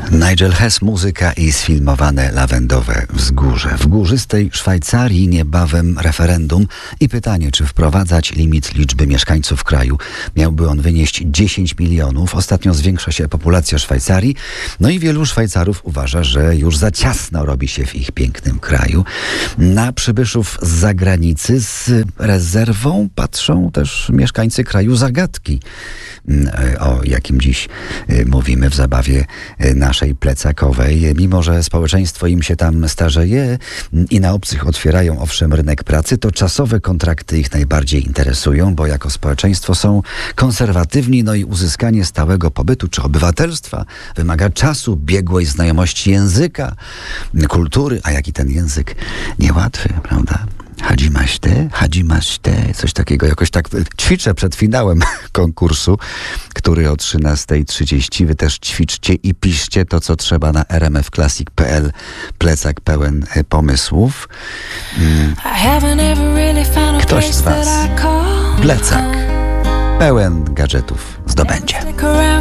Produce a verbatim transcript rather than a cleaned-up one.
Nigel Hess, muzyka i sfilmowane lawendowe wzgórze. W górzystej Szwajcarii niebawem referendum i pytanie, czy wprowadzać limit liczby mieszkańców kraju. Miałby on wynieść dziesięć milionów. Ostatnio zwiększa się populacja Szwajcarii. No i wielu Szwajcarów uważa, że już za ciasno robi się w ich pięknym kraju. Na przybyszów z zagranicy z rezerwą patrzą też mieszkańcy kraju zagadki, o jakim dziś mówimy w zabawie naszej plecakowej. Mimo że społeczeństwo im się tam starzeje i na obcych otwierają owszem rynek pracy, to czasowe kontrakty ich najbardziej interesują, bo jako społeczeństwo są konserwatywni, no i uzyskanie stałego pobytu czy obywatelstwa wymaga czasu, biegłej znajomości języka, kultury, a jaki ten język niełatwy, prawda? Hadzimaście, hadzimaście, coś takiego, jakoś tak ćwiczę przed finałem konkursu, który o trzynasta trzydzieści. Wy też ćwiczcie i piszcie to, co trzeba na r m f classic kropka p l. Plecak pełen pomysłów. Ktoś z was plecak pełen gadżetów zdobędzie.